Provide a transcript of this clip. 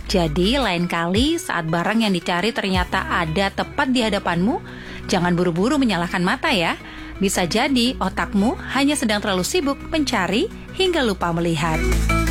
Jadi, lain kali saat barang yang dicari ternyata ada tepat di hadapanmu, jangan buru-buru menyalahkan mata ya. Bisa jadi otakmu hanya sedang terlalu sibuk mencari hingga lupa melihat.